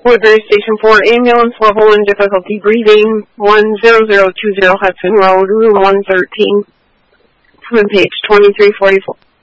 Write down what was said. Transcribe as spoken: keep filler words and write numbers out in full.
Woodbury Station four, ambulance level and difficulty breathing, one zero zero two zero Hudson Road, room one thirteen, from page twenty-three forty-four.